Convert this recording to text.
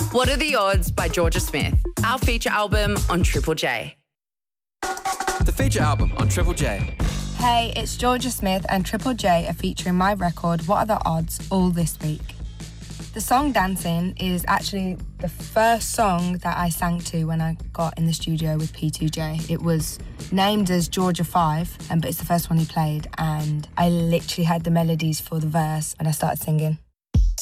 What Are the Odds by Georgia Smith, our feature album on Triple J. The feature album on Triple J. Hey, it's Georgia Smith and Triple J are featuring my record, What Are the Odds, all this week. The song Dancing is actually the first song that I sang to when I got in the studio with P2J. It was named as Georgia 5, but it's the first one he played, and I literally had the melodies for the verse and I started singing.